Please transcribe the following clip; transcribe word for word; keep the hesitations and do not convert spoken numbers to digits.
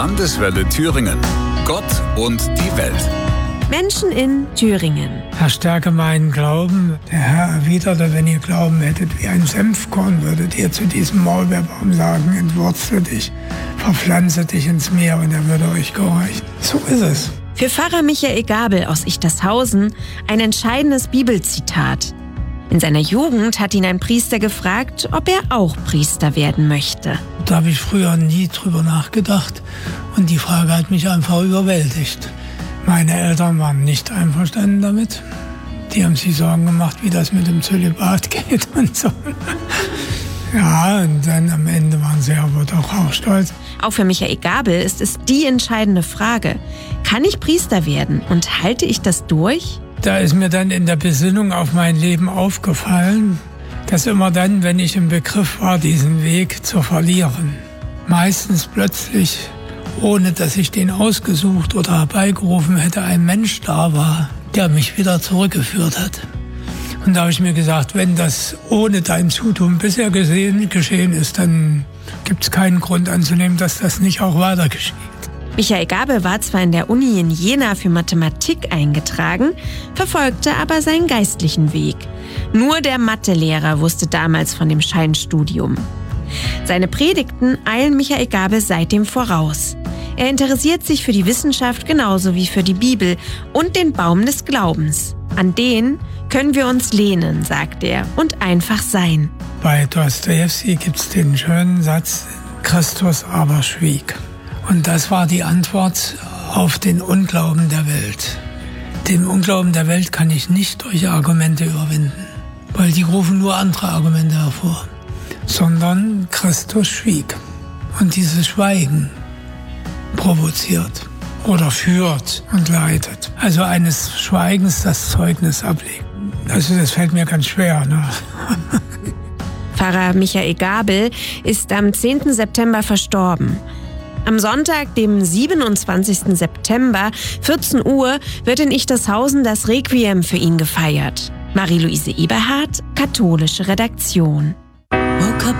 Landeswelle Thüringen. Gott und die Welt. Menschen in Thüringen. Herr, stärke meinen Glauben. Der Herr erwiderte, wenn ihr Glauben hättet wie ein Senfkorn, würdet ihr zu diesem Maulbeerbaum sagen, entwurzle dich, verpflanze dich ins Meer und er würde euch gehorchen. So ist es. Für Pfarrer Michael Gabel aus Ichtershausen ein entscheidendes Bibelzitat. In seiner Jugend hat ihn ein Priester gefragt, ob er auch Priester werden möchte. Da habe ich früher nie drüber nachgedacht und die Frage hat mich einfach überwältigt. Meine Eltern waren nicht einverstanden damit. Die haben sich Sorgen gemacht, wie das mit dem Zölibat geht und so. Ja, und dann am Ende waren sie aber doch auch stolz. Auch für Michael Gabel ist es die entscheidende Frage. Kann ich Priester werden und halte ich das durch? Da ist mir dann in der Besinnung auf mein Leben aufgefallen, dass immer dann, wenn ich im Begriff war, diesen Weg zu verlieren, meistens plötzlich, ohne dass ich den ausgesucht oder herbeigerufen hätte, ein Mensch da war, der mich wieder zurückgeführt hat. Und da habe ich mir gesagt, wenn das ohne dein Zutun bisher gesehen, geschehen ist, dann gibt es keinen Grund anzunehmen, dass das nicht auch weiter geschieht. Michael Gabel war zwar in der Uni in Jena für Mathematik eingetragen, verfolgte aber seinen geistlichen Weg. Nur der Mathelehrer wusste damals von dem Scheinstudium. Seine Predigten eilen Michael Gabel seitdem voraus. Er interessiert sich für die Wissenschaft genauso wie für die Bibel und den Baum des Glaubens. An den können wir uns lehnen, sagt er, und einfach sein. Bei Dostojewski gibt es den schönen Satz, Christus aber schwieg. Und das war die Antwort auf den Unglauben der Welt. Den Unglauben der Welt kann ich nicht durch Argumente überwinden, weil die rufen nur andere Argumente hervor, sondern Christus schwieg. Und dieses Schweigen provoziert oder führt und leitet. Also eines Schweigens das Zeugnis ablegen. Also das fällt mir ganz schwer, ne? Pfarrer Michael Gabel ist am zehnten September verstorben. Am Sonntag, dem siebenundzwanzigsten September, vierzehn Uhr, wird in Ichtershausen das Requiem für ihn gefeiert. Marie-Louise Eberhardt, katholische Redaktion.